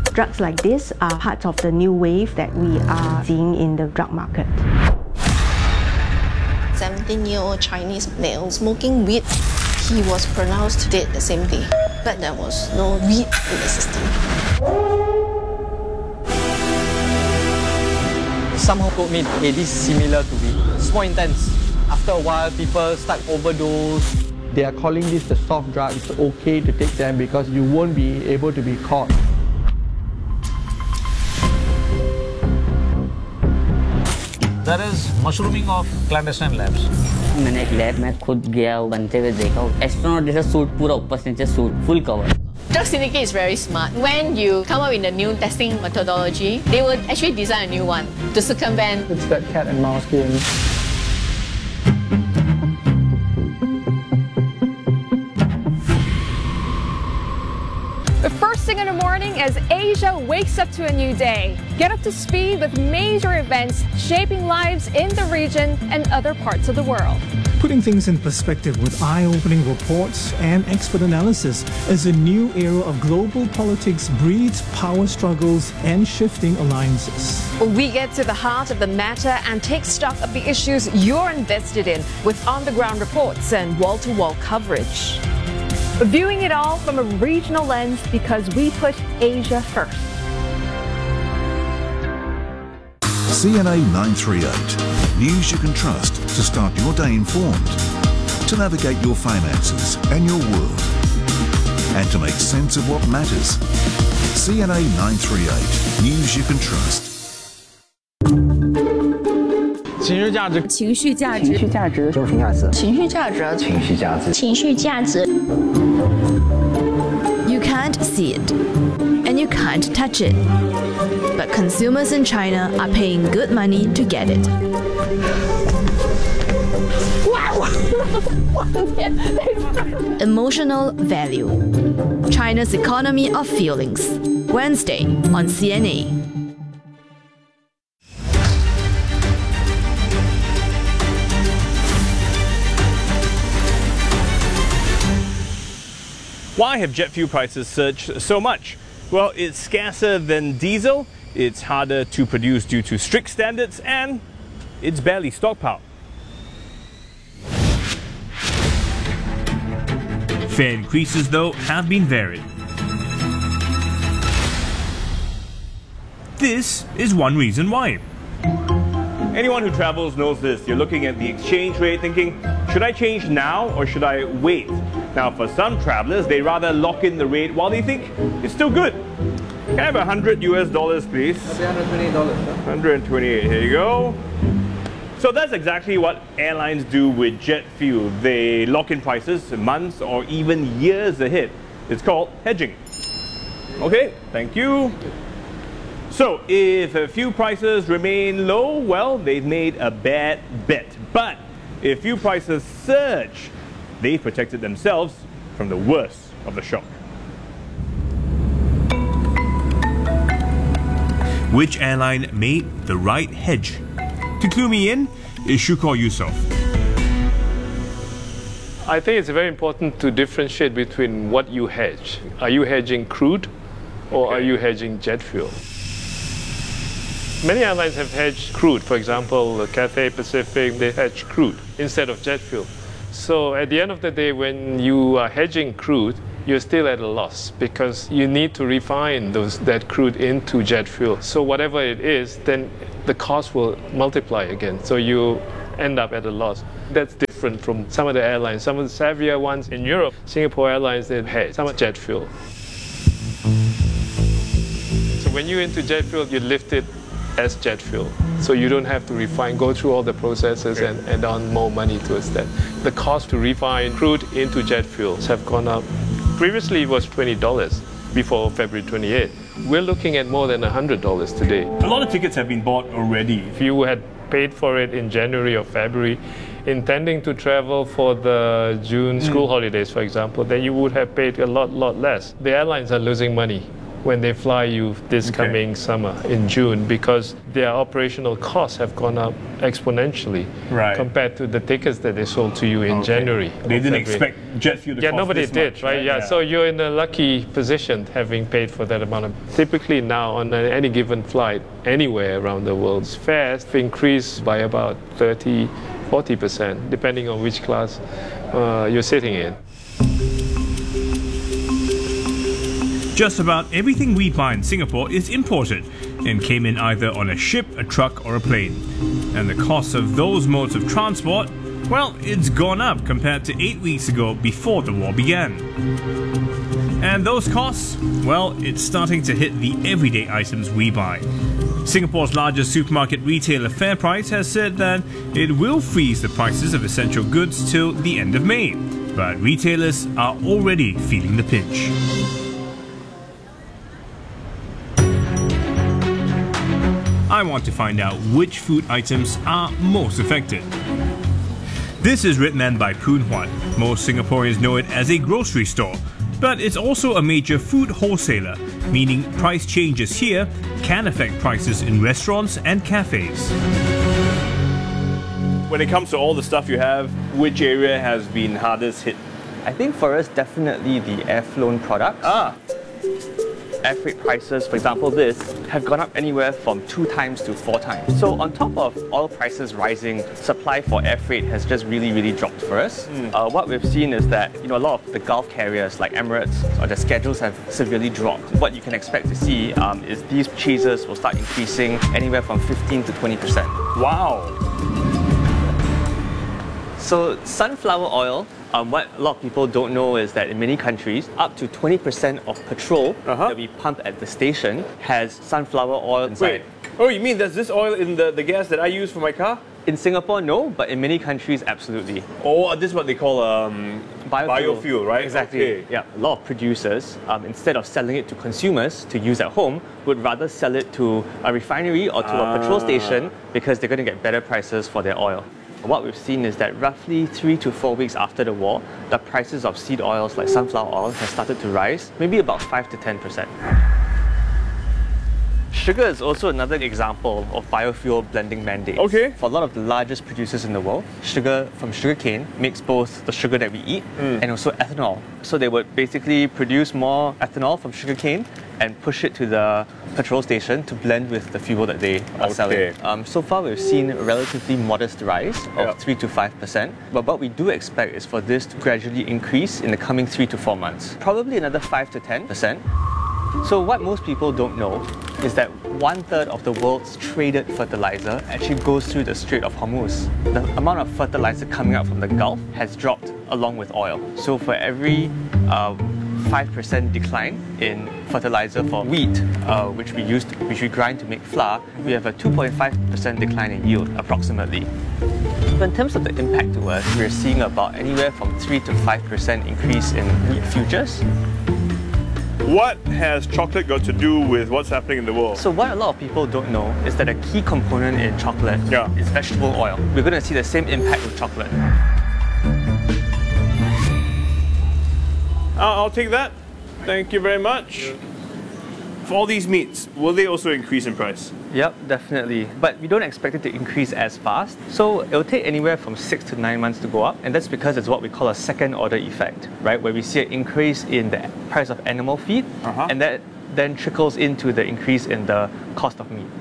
Drugs like this are part of the new wave that we are seeing in the drug market. 17-year-old Chinese male smoking weed. He was pronounced dead the same day, but there was no weed in the system. Somehow told me, hey, this is similar to weed. It's more intense. After a while, people start overdose. They are calling this the soft drug. It's okay to take them because you won't be able to be caught. That is mushrooming of clandestine labs. मैंने एक lab में खुद गया बनते हुए देखा astronaut जैसा suit पूरा ऊपर से नीचे suit full cover. Drug syndicate is very smart. When you come up with a new testing methodology, they would actually design a new one to circumvent. It's that cat and mouse game. The first thing in the morning as Asia wakes up to a new day. Get up to speed with major events shaping lives in the region and other parts of the world. Putting things in perspective with eye-opening reports and expert analysis as a new era of global politics breeds power struggles and shifting alliances. We get to the heart of the matter and take stock of the issues you're invested in with on-the-ground reports and wall-to-wall coverage. Viewing it all from a regional lens because we put Asia first. CNA 938. News you can trust to start your day informed, to navigate your finances and your world, and to make sense of what matters. CNA 938. News you can trust. 情绪价值， 情绪价值， 情绪价值， 情绪价值， 情绪价值， 情绪价值， 情绪价值。You can't see it, and you can't touch it, but consumers in China are paying good money to get it. Emotional value. China's economy of feelings. Wednesday on CNA. Why have jet fuel prices surged so much? Well, it's scarcer than diesel, it's harder to produce due to strict standards, and it's barely stockpiled. Fare increases, though, have been varied. This is one reason why. Anyone who travels knows this. You're looking at the exchange rate thinking, should I change now or should I wait? Now, for some travelers, they rather lock in the rate while they think it's still good. Can I have $100 US, please? $128. 128, here you go. So that's exactly what airlines do with jet fuel. They lock in prices months or even years ahead. It's called hedging. Okay, thank you. So if fuel prices remain low, well, they've made a bad bet. But if fuel prices surge, they've protected themselves from the worst of the shock. Which airline made the right hedge? To clue me in is Shukor Yusof. I think it's very important to differentiate between what you hedge. Are you hedging crude or are you hedging jet fuel? Many airlines have hedged crude. For example, Cathay Pacific, they hedge crude instead of jet fuel. So at the end of the day, when you are hedging crude, you're still at a loss because you need to refine that crude into jet fuel. So whatever it is, then the cost will multiply again. So you end up at a loss. That's different from some of the airlines. Some of the savvier ones in Europe, Singapore Airlines, they hedge some jet fuel. So when you're into jet fuel, you lift it as jet fuel. So you don't have to refine, go through all the processes and add on more money towards that. The cost to refine crude into jet fuels have gone up. Previously it was $20 before February 28. We're looking at more than $100 today. A lot of tickets have been bought already. If you had paid for it in January or February, intending to travel for the June school holidays, for example, then you would have paid a lot less. The airlines are losing money when they fly you this coming summer in June, because their operational costs have gone up exponentially compared to the tickets that they sold to you in January. They didn't expect jet fuel to cost nobody this did, much, right? Yeah, so you're in a lucky position having paid for that amount of. Typically now on any given flight anywhere around the world, fares increase by about 30-40%, depending on which class you're sitting in. Just about everything we buy in Singapore is imported and came in either on a ship, a truck or a plane. And the cost of those modes of transport, well, it's gone up compared to 8 weeks ago before the war began. And those costs, well, it's starting to hit the everyday items we buy. Singapore's largest supermarket retailer FairPrice has said that it will freeze the prices of essential goods till the end of May. But retailers are already feeling the pinch. I want to find out which food items are most affected. This is Redman by Poon Huat. Most Singaporeans know it as a grocery store, but it's also a major food wholesaler, meaning price changes here can affect prices in restaurants and cafes. When it comes to all the stuff you have, which area has been hardest hit? I think for us, definitely the air-flown products. Air freight prices, for example, this, have gone up anywhere from 2 times to 4 times. So on top of oil prices rising, supply for air freight has just really dropped for us. What we've seen is that a lot of the Gulf carriers like Emirates, their schedules have severely dropped. What you can expect to see is these cheeses will start increasing anywhere from 15 to 20%. Wow! So sunflower oil, what a lot of people don't know is that in many countries, up to 20% of petrol that we pump at the station has sunflower oil inside. Wait, oh, you mean there's this oil in the gas that I use for my car? In Singapore, no, but in many countries, absolutely. Oh, this is what they call biofuel, right? Exactly. Okay. Yeah, a lot of producers, instead of selling it to consumers to use at home, would rather sell it to a refinery or to a petrol station because they're going to get better prices for their oil. What we've seen is that roughly 3 to 4 weeks after the war, the prices of seed oils like sunflower oil has started to rise, maybe about 5 to 10%. Sugar is also another example of biofuel blending mandates. Okay. For a lot of the largest producers in the world, sugar from sugarcane makes both the sugar that we eat and also ethanol. So they would basically produce more ethanol from sugarcane and push it to the petrol station to blend with the fuel that they are selling. So far, we've seen a relatively modest rise of 3 to 5%. But what we do expect is for this to gradually increase in the coming 3 to 4 months. Probably another 5 to 10%. So what most people don't know is that 1/3 of the world's traded fertilizer actually goes through the Strait of Hormuz. The amount of fertilizer coming out from the Gulf has dropped along with oil. So for every 5% decline in fertilizer for wheat, which we grind to make flour, we have a 2.5% decline in yield, approximately. So in terms of the impact to us, we're seeing about anywhere from 3 to 5% increase in wheat futures. What has chocolate got to do with what's happening in the world? So what a lot of people don't know is that a key component in chocolate is vegetable oil. We're going to see the same impact with chocolate. I'll take that. Thank you very much. For all these meats, will they also increase in price? Yep, definitely. But we don't expect it to increase as fast. So it'll take anywhere from 6 to 9 months to go up. And that's because it's what we call a second order effect, right? Where we see an increase in the price of animal feed, and that then trickles into the increase in the cost of meat.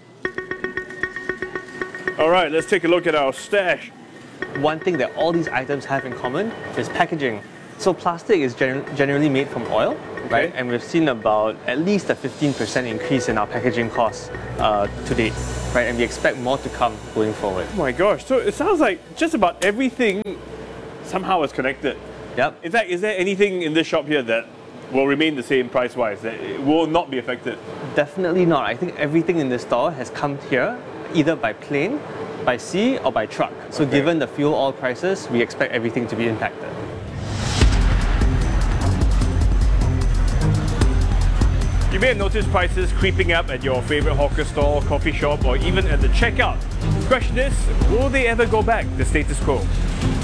All right, let's take a look at our stash. One thing that all these items have in common is packaging. So plastic is generally made from oil, right? And we've seen about at least a 15% increase in our packaging costs to date, right? And we expect more to come going forward. Oh my gosh, so it sounds like just about everything somehow is connected. Yep. In fact, is there anything in this shop here that will remain the same price-wise, that it will not be affected? Definitely not. I think everything in this store has come here either by plane, by sea, or by truck. So given the fuel oil prices, we expect everything to be impacted. You may have noticed prices creeping up at your favorite hawker store, coffee shop, or even at the checkout. The question is, will they ever go back to status quo?